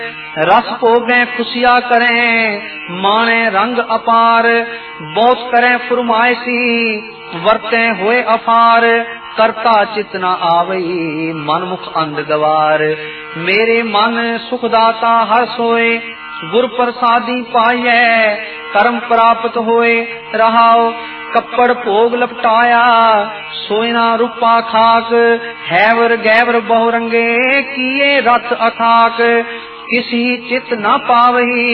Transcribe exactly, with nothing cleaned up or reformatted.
रस भोगें खुशिया करें, माने रंग अपार। बहुत करें फुरमाइशी, वर्ते हुए अफार। करता चित न आवई, मन मुख अंध गवार। मेरे मन सुखदाता हर सोए, गुर प्रसादी पाइए। कर्म प्राप्त होए रहाओ, कपड़ भोग लपटाया। सोयना रूपा खाक, हैवर गैवर बहुरंगे। किए रथ अखाक, किसी चित न पावही।